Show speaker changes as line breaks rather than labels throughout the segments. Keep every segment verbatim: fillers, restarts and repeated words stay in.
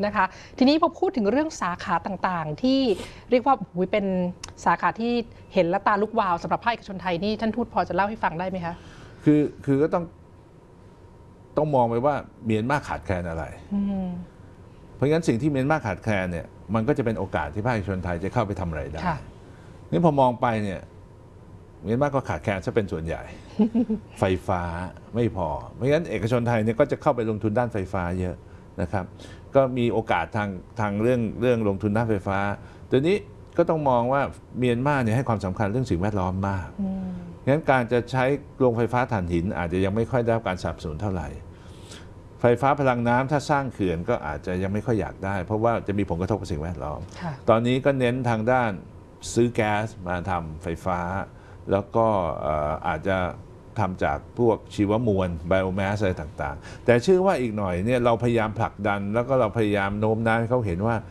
นะคะทีนี้พอพูดถึงเรื่องสาขาต่างๆที่เรียกว่าเป็นสาขาที่เห็นและตาลุกวาวสำหรับภาคเอกชนไทยนี่ท่านทูตพอจะเล่าให้ฟังได้ไหมคะ
คือคือก็ต้องต้องมองไปว่าเมียนมาขาดแคลนอะไรเพราะงั้นสิ่งที่เมียนมาขาดแคลนเนี่ยมันก็จะเป็นโอกาสที่ภาคเอกชนไทยจะเข้าไปทำอะไรได้นี่พอมองไปเนี่ยเมียนมาก็ขาดแคลนซะเป็นส่วนใหญ่ ไฟฟ้าไม่พอเพราะงั้นเอกชนไทยเนี่ยก็จะเข้าไปลงทุนด้านไฟฟ้าเยอะนะครับก็มีโอกาสทางทางเรื่องเรื่องลงทุนด้านไฟฟ้าตัวนี้ก็ต้องมองว่าเมียนมาเนี่ยให้ความสำคัญเรื่องสิ่งแวดล้อมมากงั้นการจะใช้โรงไฟฟ้าถ่านหินอาจจะยังไม่ค่อยได้รับการสนับสนุนเท่าไหร่ไฟฟ้าพลังน้ำถ้าสร้างเขื่อนก็อาจจะยังไม่ค่อยอยากได้เพราะว่าจะมีผลกระทบกับสิ่งแวดล้อมตอนนี้ก็เน้นทางด้านซื้อแก๊สมาทำไฟฟ้าแล้วก็อาจจะทำจากพวกชีวมวลไบโอแมสอะไรต่างๆแต่เชื่อว่าอีกหน่อยเนี่ยเราพยายามผลักดันแล้วก็เราพยายามโน้มน้าวให้เขาเห็นว่า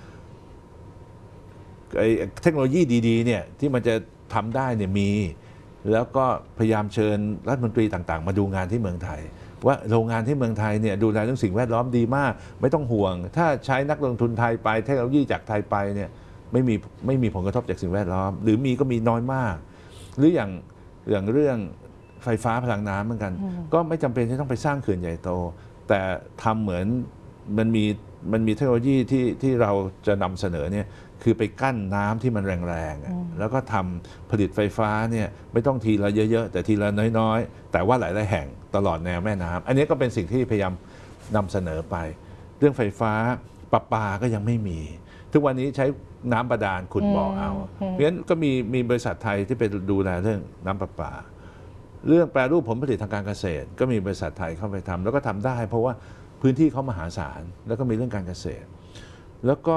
เทคโนโลยีดีๆเนี่ยที่มันจะทำได้เนี่ยมีแล้วก็พยายามเชิญรัฐมนตรีต่างๆมาดูงานที่เมืองไทยว่าโรงงานที่เมืองไทยเนี่ยดูแลเรื่องสิ่งแวดล้อมดีมากไม่ต้องห่วงถ้าใช้นักลงทุนไทยไปเทคโนโลยีจากไทยไปเนี่ยไม่มีไม่มีผลกระทบจากสิ่งแวดล้อมหรือมีก็มีน้อยมากหรืออย่างอย่างเรื่องไฟฟ้าพลังน้ำเหมือนกันก็ไม่จำเป็นที่ต้องไปสร้างเขื่อนใหญ่โตแต่ทำเหมือนมันมีมันมีเทคโนโลยีที่ที่เราจะนำเสนอเนี่ยคือไปกั้นน้ำที่มันแรงๆแล้วก็ทำผลิตไฟฟ้าเนี่ยไม่ต้องทีละเยอะๆแต่ทีละน้อยๆแต่ว่าหลายๆแห่งตลอดแนวแม่น้ำอันนี้ก็เป็นสิ่งที่พยายามนำเสนอไปเรื่องไฟฟ้าประปาก็ยังไม่มีทุกวันนี้ใช้น้ำบาดาลขุดบ่อเอาเพราะฉะนั้นก็มีมีบริษัทไทยที่ไปดูแลเรื่องน้ำประปาเรื่องแปรรูปผลผลิตทางการเกษตรก็มีบริษัทไทยเข้าไปทำแล้วก็ทำได้เพราะว่าพื้นที่เขามหาศาลแล้วก็มีเรื่องการเกษตรแล้วก็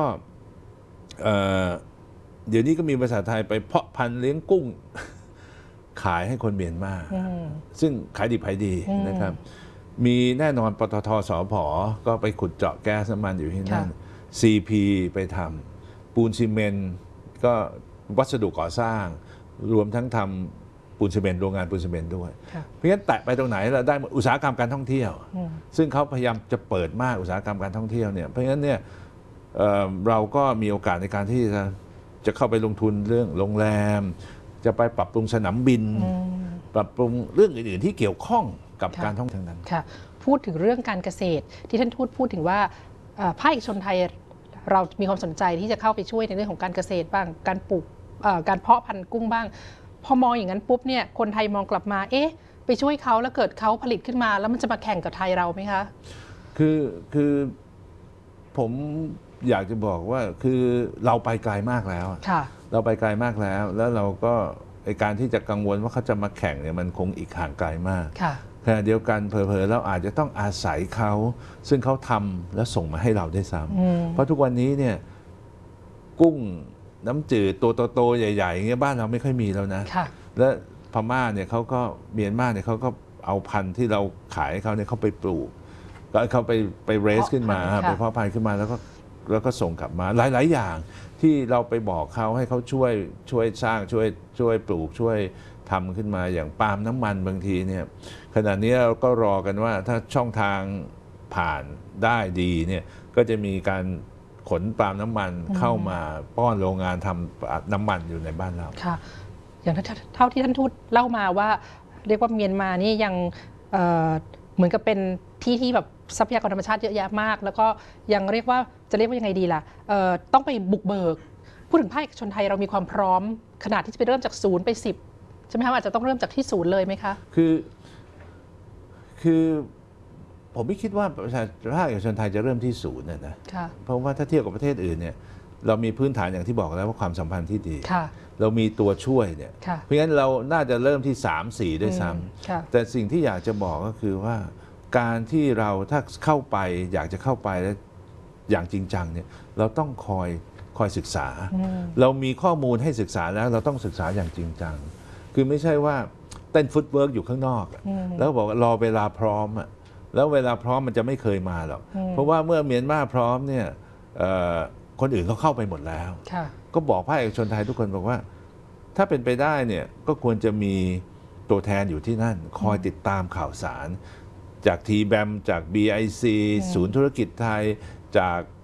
เดี๋ยวนี้ก็มีบริษัทไทยไปเพาะพันธุ์เลี้ยงกุ้งขายให้คนเมียนมาซึ่งขายดีขายดีนะครับมีแน่นอนปตท.สผ.ก็ไปขุดเจาะแก๊สน้ำมันอยู่ที่นั่น ซี พี ไปทำปูนซีเมนต์ก็วัสดุก่อสร้างรวมทั้งทำปูนซีเมนต์โรงงานปูนซีเมนต์ด้วยเพราะฉะนั้นแตะไปตรงไหนเราได้อุตสาหกรรมการท่องเที่ยวซึ่งเขาพยายามจะเปิดมากอุตสาหกรรมการท่องเที่ยวเนี่ยเพราะฉะนั้นเนี่ยเเราก็มีโอกาสในการที่จะจะเข้าไปลงทุนเรื่องโรงแรมจะไปปรับปรุงสนามบินปรับปรุงเรื่องอื่นๆที่เกี่ยวข้องกับการท่องเที่ยวนั้น
ค่ะพูดถึงเรื่องการเกษตรที่ท่านทูตพูดถึงว่าภาคเอกชนไทยเรามีความสนใจที่จะเข้าไปช่วยในเรื่องของการเกษตรบ้างการปลูกการเพาะพันธุ์กุ้งบ้างพอมองอย่างนั้นปุ๊บเนี่ยคนไทยมองกลับมาเอ๊ะไปช่วยเขาแล้วเกิดเขาผลิตขึ้นมาแล้วมันจะมาแข่งกับไทยเราไหมคะ
คือคือผมอยากจะบอกว่าคือเราไปไกลมากแล้วเราไปไกลมากแล้วแล้วเราก็ในการที่จะกังวลว่าเขาจะมาแข่งเนี่ยมันคงอีกห่างไกลมากขณะเดียวกันเผลอๆเราอาจจะต้องอาศัยเขาซึ่งเขาทำแล้วส่งมาให้เราได้ซ้ำเพราะทุกวันนี้เนี่ยกุ้งน้ำจืดตัวโตๆใหญ่ๆอย่างเงี้ยบ้านเราไม่ค่อยมีแล้วนะและพม่าเนี่ยเขาก็เมียนมาเนี่ยเขาก็เอาพันธุ์ที่เราขายให้เขาเนี่ยเขาไปปลูกก็เขาไปไปเรสขึ้นมาไปเพาะพันธุ์ขึ้นมาแล้วก็แล้วก็ส่งกลับมาหลายๆอย่างที่เราไปบอกเขาให้เขาช่วยช่วยสร้างช่วยช่วยปลูกช่วยทำขึ้นมาอย่างปาล์มน้ำมันบางทีเนี่ยขณะนี้เราก็รอกันว่าถ้าช่องทางผ่านได้ดีเนี่ยก็จะมีการขนปาล์มน้ำมันเข้ามาป้อนโรงงานทำน้ำมันอยู่ในบ้านเรา
ค่ะอย่างเท่าที่ท่านทูตเล่ามาว่าเรียกว่าเมียนมานี่ยังเ, เหมือนกับเป็นที่ที่แบบทรัพยากรธรรมชาติเยอะแยะมากแล้วก็ยังเรียกว่าจะเรียกว่ายังไงดีล่ะต้องไปบุกเบิกพูดถึงภาคเอกชนไทยเรามีความพร้อมขนาดที่จะไปเริ่มจากศูนย์ไปสิบใช่ไหมคะอาจจะต้องเริ่มจากที่ศูนย์เลยไหมคะ
คือคือผมไม่คิดว่าประชาภาคเอกชนไทยจะเริ่มที่ศูนย์นะเพราะว่าถ้าเทียบกับประเทศอื่นเนี่ยเรามีพื้นฐานอย่างที่บอกแล้วว่าความสัมพันธ์ที่ดีเรามีตัวช่วยเนี่ยเพราะฉะนั้นเราน่าจะเริ่มที่สาม สี่ด้วยซ้ำแต่สิ่งที่อยากจะบอกก็คือว่าการที่เราถ้าเข้าไปอยากจะเข้าไปแล้วอย่างจริงจังเนี่ยเราต้องคอยคอยศึกษาเรามีข้อมูลให้ศึกษาแล้วเราต้องศึกษาอย่างจริงจังคือไม่ใช่ว่าเต้นฟุตเวิร์กอยู่ข้างนอกแล้วบอกรอเวลาพร้อมอ่ะแล้วเวลาพร้อมมันจะไม่เคยมาหรอกเพราะว่าเมื่อเมียนมาพร้อมเนี่ยคนอื่นเขาเข้าไปหมดแล้วก็บอกภาคเอกชนไทยทุกคนบอกว่าถ้าเป็นไปได้เนี่ยก็ควรจะมีตัวแทนอยู่ที่นั่นคอยติดตามข่าวสารจาก ที แบม จาก บี ไอ ซี ศูนย์ธุรกิจไทยจาก